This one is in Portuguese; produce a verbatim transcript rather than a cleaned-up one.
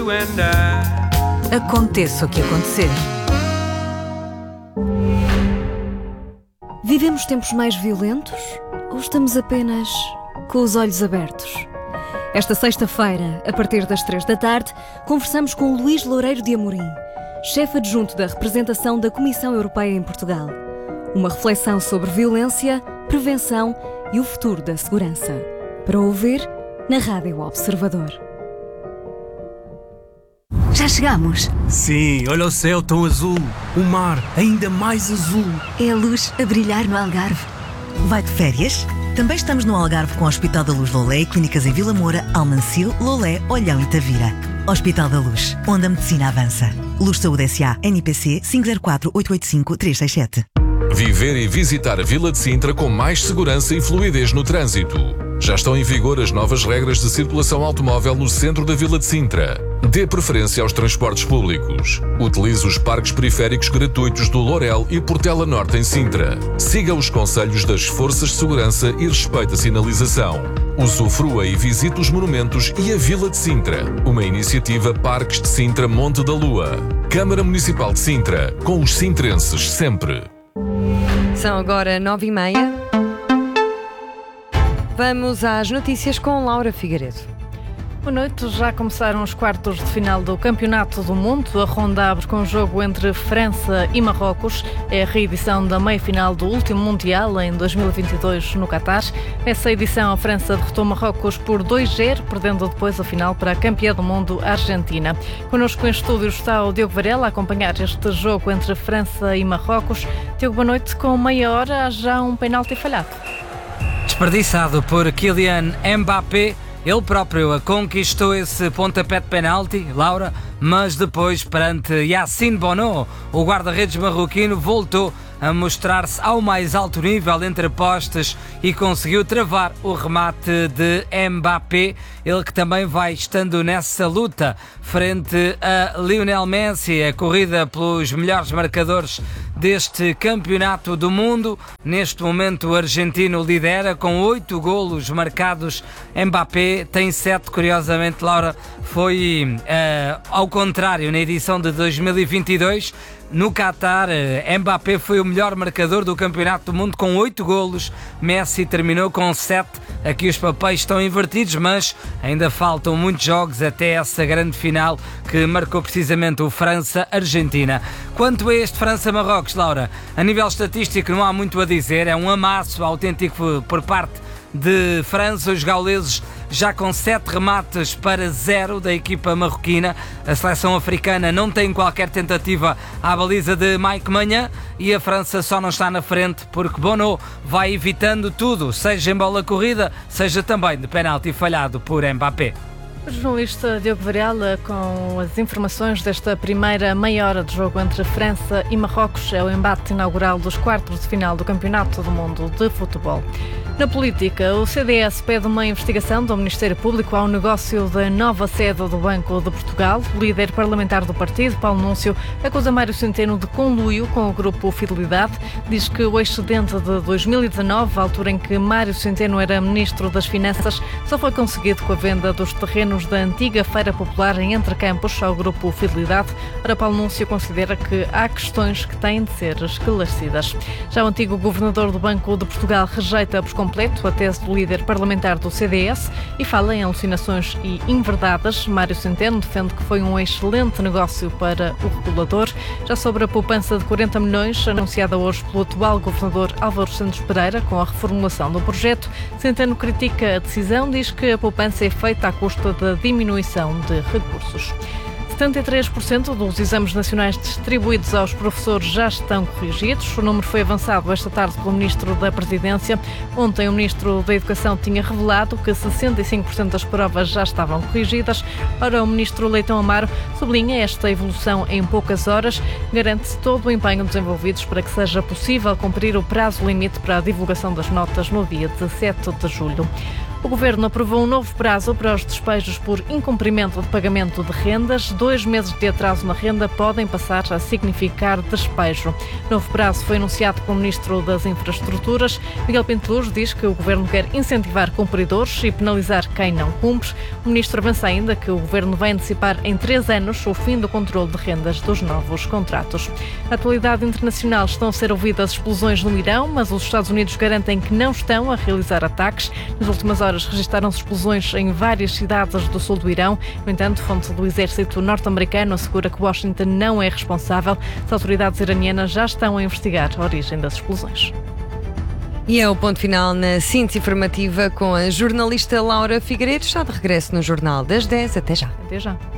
Aconteça o que acontecer. Vivemos tempos mais violentos ou estamos apenas com os olhos abertos? Esta sexta-feira, a partir das três da tarde, conversamos com Luís Loureiro de Amorim, chefe adjunto da representação da Comissão Europeia em Portugal. Uma reflexão sobre violência, prevenção e o futuro da segurança. Para ouvir na Rádio Observador. Já chegamos? Sim, olha o céu tão azul, o mar ainda mais azul. É a luz a brilhar no Algarve. Vai de férias? Também estamos no Algarve com o Hospital da Luz Lolé e clínicas em Vila Moura, Almancil, Lolé, Olhão e Tavira. Hospital da Luz, onde a medicina avança. Luz Saúde S A, N P C cinco zero quatro oito oito cinco três seis sete. Viver e visitar a Vila de Sintra com mais segurança e fluidez no trânsito. Já estão em vigor as novas regras de circulação automóvel no centro da Vila de Sintra. Dê preferência aos transportes públicos. Utilize os parques periféricos gratuitos do Lourel e Portela Norte em Sintra. Siga os conselhos das forças de segurança e respeite a sinalização. Usufrua e visite os monumentos e a Vila de Sintra. Uma iniciativa Parques de Sintra Monte da Lua. Câmara Municipal de Sintra. Com os sintrenses sempre. São agora nove e meia. Vamos às notícias com Laura Figueiredo. Boa noite. Já começaram os quartos de final do Campeonato do Mundo. A ronda abre com o jogo entre França e Marrocos. É a reedição da meia-final do último Mundial em dois mil e vinte e dois no Qatar. Nessa edição, a França derrotou Marrocos por dois a zero, perdendo depois a final para a campeã do mundo, a Argentina. Connosco em estúdio está o Diogo Varela a acompanhar este jogo entre França e Marrocos. Diogo, boa noite. Com meia hora, há já um penalti falhado. Desperdiçado por Kylian Mbappé. Ele próprio conquistou esse pontapé de penalti, Laura, mas depois, perante Yassine Bono, o guarda-redes marroquino voltou a mostrar-se ao mais alto nível entre postes e conseguiu travar o remate de Mbappé, ele que também vai estando nessa luta frente a Lionel Messi, a corrida pelos melhores marcadores deste campeonato do mundo. Neste momento o argentino lidera com oito golos marcados. Mbappé tem sete, curiosamente, Laura, foi uh, ao contrário na edição de dois mil e vinte e dois. No Qatar, Mbappé foi o melhor marcador do Campeonato do Mundo com oito golos. Messi terminou com sete. Aqui os papéis estão invertidos, mas ainda faltam muitos jogos até essa grande final que marcou precisamente o França-Argentina. Quanto a este França-Marrocos, Laura, a nível estatístico não há muito a dizer. É um amasso autêntico por parte de França. Os gauleses já com sete remates para zero da equipa marroquina. A seleção africana não tem qualquer tentativa à baliza de Mike Maignan e a França só não está na frente porque Bono vai evitando tudo, seja em bola corrida, seja também de penalti falhado por Mbappé. Jornalista Diogo Varela com as informações desta primeira meia hora de jogo entre França e Marrocos. É o embate inaugural dos quartos de final do Campeonato do Mundo de Futebol. Na política, o C D S pede uma investigação do Ministério Público ao negócio da nova sede do Banco de Portugal. O líder parlamentar do partido, Paulo Núncio, acusa Mário Centeno de conluio com o grupo Fidelidade. Diz que o excedente de dois mil e dezanove, a altura em que Mário Centeno era Ministro das Finanças, só foi conseguido com a venda dos terrenos da antiga Feira Popular em Entrecampos ao grupo Fidelidade. Ora, Paulo Núncio considera que há questões que têm de ser esclarecidas. Já o antigo governador do Banco de Portugal rejeita por completo a tese do líder parlamentar do C D S e fala em alucinações e inverdades. Mário Centeno defende que foi um excelente negócio para o regulador. Já sobre a poupança de quarenta milhões, anunciada hoje pelo atual governador Álvaro Santos Pereira, com a reformulação do projeto, Centeno critica a decisão, diz que a poupança é feita à custa da diminuição de recursos. setenta e três por cento dos exames nacionais distribuídos aos professores já estão corrigidos. O número foi avançado esta tarde pelo Ministro da Presidência. Ontem o Ministro da Educação tinha revelado que sessenta e cinco por cento das provas já estavam corrigidas. Ora, o Ministro Leitão Amaro sublinha esta evolução em poucas horas. Garante todo o empenho dos envolvidos para que seja possível cumprir o prazo limite para a divulgação das notas no dia dezassete de julho. O Governo aprovou um novo prazo para os despejos por incumprimento de pagamento de rendas. Dois meses de atraso na renda podem passar a significar despejo. O novo prazo foi anunciado pelo Ministro das Infraestruturas. Miguel Pinto Luz diz que o Governo quer incentivar cumpridores e penalizar quem não cumpre. O Ministro avança ainda que o Governo vai antecipar em três anos o fim do controle de rendas dos novos contratos. Na atualidade internacional estão a ser ouvidas explosões no Irão, mas os Estados Unidos garantem que não estão a realizar ataques. Nas últimas horas registaram-se explosões em várias cidades do sul do Irão. No entanto, fonte do exército norte-americano assegura que Washington não é responsável. As autoridades iranianas já estão a investigar a origem das explosões. E é o ponto final na síntese informativa com a jornalista Laura Figueiredo. Está de regresso no Jornal das dez. Até já. Até já.